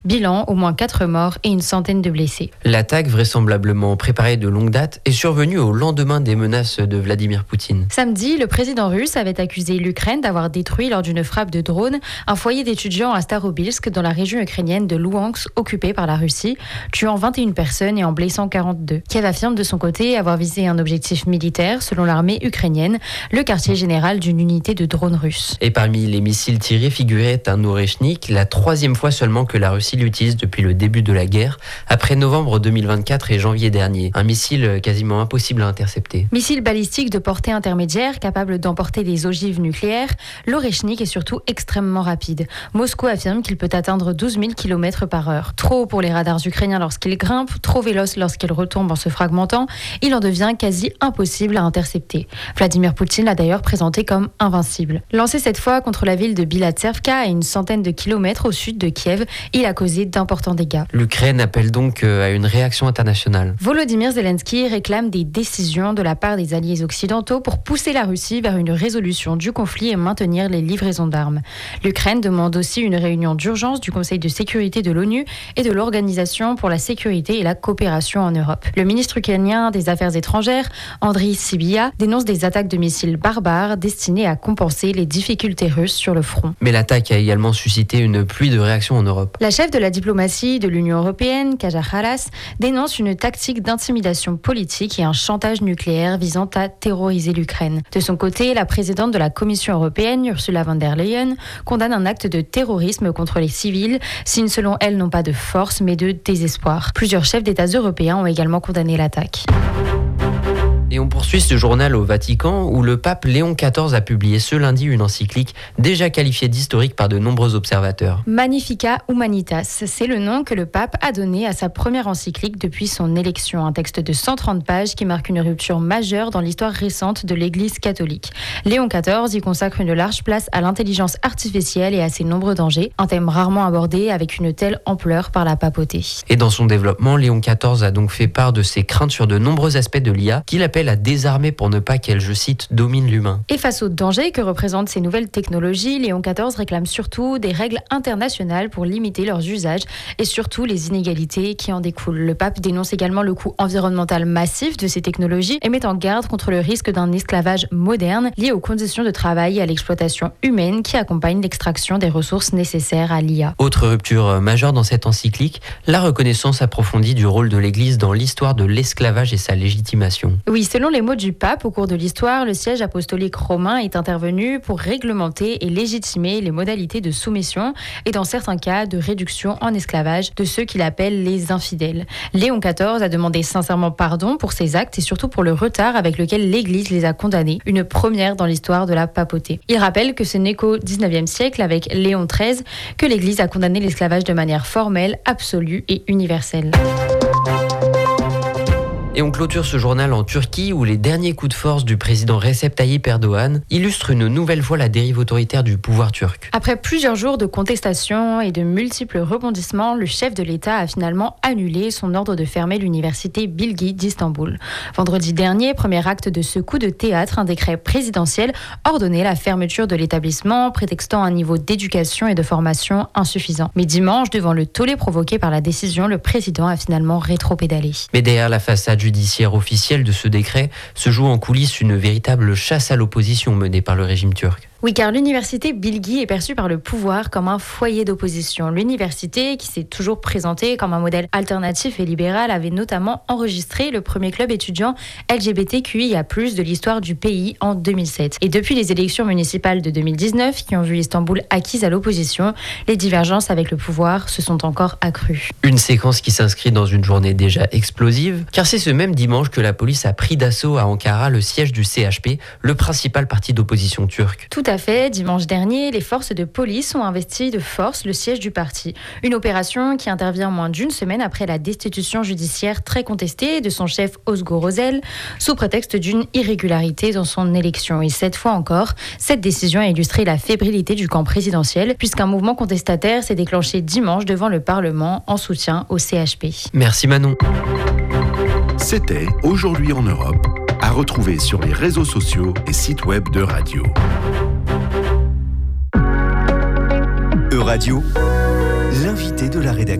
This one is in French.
Bilan, au moins 4 morts et une centaine de blessés. L'attaque, vraisemblablement préparée de longue date, est survenue au lendemain des menaces de Vladimir Poutine. Samedi, le président russe avait accusé l'Ukraine d'avoir détruit lors d'une frappe de drone un foyer d'étudiants à Starobilsk dans la région ukrainienne de Louhansk occupée par la Russie, tuant 21 personnes et en blessant 42. Kiev affirme de son côté avoir visé un objectif militaire selon l'armée ukrainienne, le quartier général d'une unité de drones russes. Et parmi les missiles tirés figurait un Oreshnik, la 3e fois seulement que la Russie l'utilise depuis le début de la guerre, après novembre 2024 et janvier dernier. Un missile quasiment impossible à intercepter. Missile balistique de portée intermédiaire, capable d'emporter des ogives nucléaires, l'Oreshnik est surtout extrêmement rapide. Moscou affirme qu'il peut atteindre 12 000 km/h. Trop haut pour les radars ukrainiens lorsqu'il grimpe, trop véloce lorsqu'il retombe en se fragmentant, il en devient quasi impossible à intercepter. Vladimir Poutine l'a d'ailleurs présenté comme invincible. Lancé cette fois contre la ville de Bilatservka, à une centaine de kilomètres au sud de Kiev, il a causé d'importants dégâts. L'Ukraine appelle donc à une réaction internationale. Volodymyr Zelensky réclame des décisions de la part des alliés occidentaux pour pousser la Russie vers une résolution du conflit et maintenir les livraisons d'armes. L'Ukraine demande aussi une réunion d'urgence du Conseil de sécurité de l'ONU et de l'Organisation pour la sécurité et la coopération en Europe. Le ministre ukrainien des Affaires étrangères, Andriy Sybiha, dénonce des attaques de missiles barbares destinées à compenser les difficultés russes sur le front. Mais l'attaque a également suscité une pluie de réactions en Europe. La chef de la diplomatie de l'Union européenne, Kaja Kallas, dénonce une tactique d'intimidation politique et un chantage nucléaire visant à terroriser l'Ukraine. De son côté, la présidente de la Commission européenne, Ursula von der Leyen, condamne un acte de terrorisme contre les civils, signe selon elle non pas de force mais de désespoir. Plusieurs chefs d'États européens ont également condamné l'attaque. Et on poursuit ce journal au Vatican où le pape Léon XIV a publié ce lundi une encyclique déjà qualifiée d'historique par de nombreux observateurs. Magnificat Humanitas, c'est le nom que le pape a donné à sa première encyclique depuis son élection. Un texte de 130 pages qui marque une rupture majeure dans l'histoire récente de l'Église catholique. Léon XIV y consacre une large place à l'intelligence artificielle et à ses nombreux dangers, un thème rarement abordé avec une telle ampleur par la papauté. Et dans son développement, Léon XIV a donc fait part de ses craintes sur de nombreux aspects de l'IA qu'il appelle à désarmer pour ne pas qu'elle, je cite, domine l'humain. Et face aux dangers que représentent ces nouvelles technologies, Léon XIV réclame surtout des règles internationales pour limiter leurs usages et surtout les inégalités qui en découlent. Le pape dénonce également le coût environnemental massif de ces technologies et met en garde contre le risque d'un esclavage moderne lié aux conditions de travail et à l'exploitation humaine qui accompagne l'extraction des ressources nécessaires à l'IA. Autre rupture majeure dans cette encyclique, la reconnaissance approfondie du rôle de l'Église dans l'histoire de l'esclavage et sa légitimation. Oui, selon les mots du pape, au cours de l'histoire, le siège apostolique romain est intervenu pour réglementer et légitimer les modalités de soumission et dans certains cas de réduction en esclavage de ceux qu'il appelle les infidèles. Léon XIV a demandé sincèrement pardon pour ces actes et surtout pour le retard avec lequel l'Église les a condamnés, une première dans l'histoire de la papauté. Il rappelle que ce n'est qu'au XIXe siècle, avec Léon XIII, que l'Église a condamné l'esclavage de manière formelle, absolue et universelle. Et on clôture ce journal en Turquie où les derniers coups de force du président Recep Tayyip Erdogan illustrent une nouvelle fois la dérive autoritaire du pouvoir turc. Après plusieurs jours de contestation et de multiples rebondissements, le chef de l'État a finalement annulé son ordre de fermer l'université Bilgi d'Istanbul. Vendredi dernier, premier acte de ce coup de théâtre, un décret présidentiel ordonnait la fermeture de l'établissement, prétextant un niveau d'éducation et de formation insuffisant. Mais dimanche, devant le tollé provoqué par la décision, le président a finalement rétropédalé. Mais derrière la façade judiciaire officielle de ce décret se joue en coulisses une véritable chasse à l'opposition menée par le régime turc. Oui, car l'université Bilgi est perçue par le pouvoir comme un foyer d'opposition. L'université, qui s'est toujours présentée comme un modèle alternatif et libéral, avait notamment enregistré le premier club étudiant LGBTQIA+, de l'histoire du pays en 2007. Et depuis les élections municipales de 2019, qui ont vu Istanbul acquise à l'opposition, les divergences avec le pouvoir se sont encore accrues. Une séquence qui s'inscrit dans une journée déjà explosive, car c'est ce même dimanche que la police a pris d'assaut à Ankara le siège du CHP, le principal parti d'opposition turc. Tout à fait. Dimanche dernier, les forces de police ont investi de force le siège du parti. Une opération qui intervient moins d'une semaine après la destitution judiciaire très contestée de son chef Özgür Özel, sous prétexte d'une irrégularité dans son élection. Et cette fois encore, cette décision a illustré la fébrilité du camp présidentiel, puisqu'un mouvement contestataire s'est déclenché dimanche devant le Parlement en soutien au CHP. Merci Manon. C'était Aujourd'hui en Europe, à retrouver sur les réseaux sociaux et sites web de Radio. Euradio, l'invité de la rédaction.